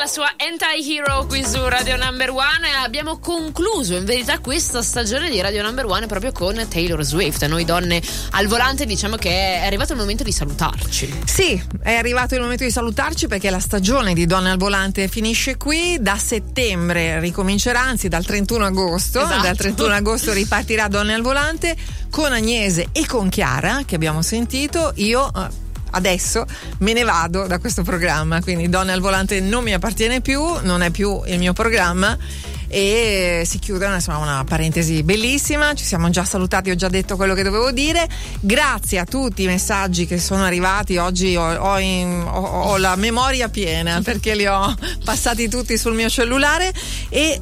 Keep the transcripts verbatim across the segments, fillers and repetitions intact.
la sua Anti-Hero qui su Radio Number One, e abbiamo concluso in verità questa stagione di Radio Number One proprio con Taylor Swift. Noi donne al volante diciamo che è arrivato il momento di salutarci. Sì, è arrivato il momento di salutarci perché la stagione di Donne al volante finisce qui. Da settembre ricomincerà, anzi dal trentuno agosto. Esatto. Dal trentuno agosto ripartirà Donne al volante con Agnese e con Chiara, che abbiamo sentito. Io adesso me ne vado da questo programma, quindi Donne al volante non mi appartiene più, non è più il mio programma e si chiude insomma una parentesi bellissima. Ci siamo già salutati, ho già detto quello che dovevo dire. Grazie a tutti i messaggi che sono arrivati oggi. Ho, ho, in, ho, ho la memoria piena perché li ho passati tutti sul mio cellulare. E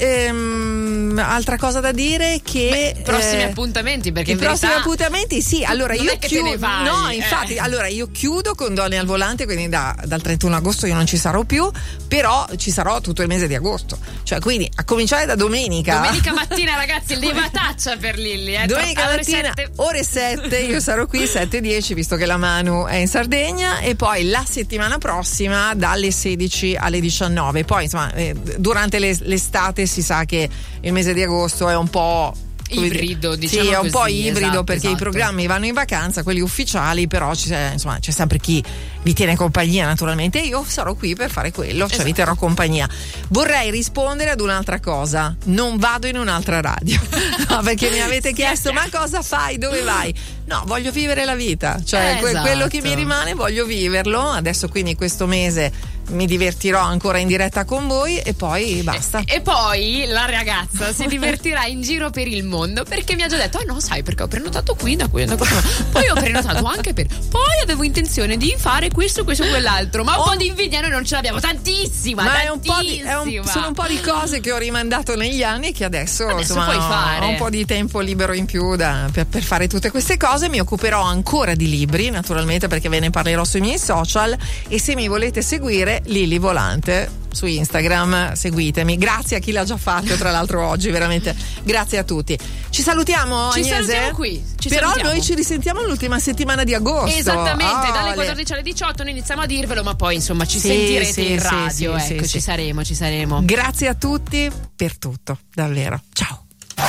ehm, altra cosa da dire che Beh, prossimi eh, appuntamenti, perché i in verità prossimi appuntamenti sì, allora non io è che chiudo, te ne vai, no eh. infatti allora io chiudo con Donne al volante, quindi da, dal trentuno agosto io non ci sarò più, però ci sarò tutto il mese di agosto, cioè quindi a cominciare da domenica domenica mattina, ragazzi, levataccia per Lilli, eh. domenica Ore mattina sette. ore sette io sarò qui sette e dieci, visto che la Manu è in Sardegna, e poi la settimana prossima dalle sedici alle diciannove. Poi insomma eh, durante le, l'estate si sa che il mese di agosto è un po' ibrido, diciamo sì, è un così, po' ibrido, esatto, perché esatto. i programmi vanno in vacanza, quelli ufficiali, però c'è, insomma, c'è sempre chi vi tiene compagnia, naturalmente, e io sarò qui per fare quello, cioè esatto. vi terrò compagnia. Vorrei rispondere ad un'altra cosa: non vado in un'altra radio. No, perché mi avete chiesto ma cosa fai, dove vai? No, voglio vivere la vita, cioè eh, que- esatto. quello che mi rimane voglio viverlo. Adesso quindi questo mese mi divertirò ancora in diretta con voi e poi basta. E, e poi la ragazza si divertirà in giro per il mondo, perché mi ha già detto: ah no, sai, perché ho prenotato qui, da qui, da qui. Poi ho prenotato anche per. Poi avevo intenzione di fare questo, questo, quell'altro. Ma un oh. po' di invidia noi non ce l'abbiamo, tantissima. Ma tantissima. è un po' di, è un, sono un po' di cose che ho rimandato negli anni e che adesso, adesso insomma, puoi ho, fare. ho un po' di tempo libero in più da, per, per fare tutte queste cose. Mi occuperò ancora di libri, naturalmente, perché ve ne parlerò sui miei social, e se mi volete seguire, Lili Volante su Instagram, seguitemi. Grazie a chi l'ha già fatto, tra l'altro oggi, veramente grazie a tutti. Ci salutiamo, Ci Agnese? salutiamo qui. Ci Però salutiamo. noi ci risentiamo l'ultima settimana di agosto. Esattamente, oh, dalle quattordici alle diciotto noi iniziamo a dirvelo, ma poi insomma ci sì, sentirete sì, in sì, radio, sì, ecco, sì, ci sì. saremo, ci saremo. Grazie a tutti per tutto, davvero. Ciao.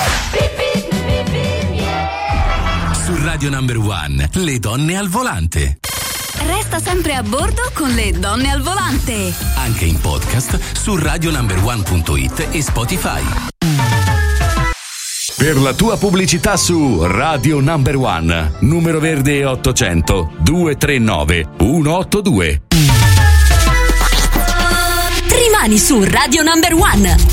Su Radio Number One, le donne al volante. Resta sempre a bordo con le donne al volante. Anche in podcast su radio number one punto it e Spotify. Per la tua pubblicità su Radio Number One, numero verde ottocento due tre nove uno otto due. Rimani su Radio Number One.